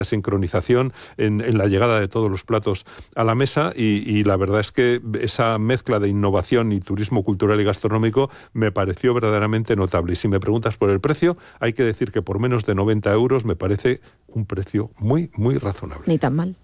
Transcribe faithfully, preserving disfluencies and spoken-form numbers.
sincronización en, en la llegada de todos los platos a la mesa y, y la verdad es que esa mezcla de innovación y turismo cultural y gastronómico me pareció verdaderamente notable. Y si me preguntas por el precio, hay que decir que por menos de noventa euros me parece un precio muy, muy razonable. Ni tan mal.